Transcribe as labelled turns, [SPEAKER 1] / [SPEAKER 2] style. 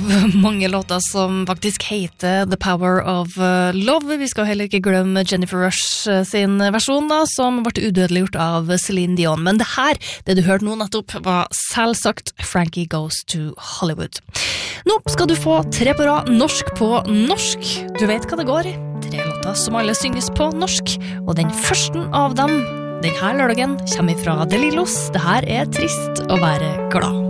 [SPEAKER 1] mange låter som faktisk heter The Power of Love. Vi skal heller ikke glemme Jennifer Rush sin versjon da, som ble udødeliggjort av Celine Dion. Men det du hørte nå nettopp, var selvsagt Frankie Goes to Hollywood. Nå skal du få 3 på rad norsk på norsk. Du vet hva det går i. 3 låter som alle synges på norsk. Og den første av dem, den her lørdagen, kommer fra De Lillos. Det her er trist å være glad.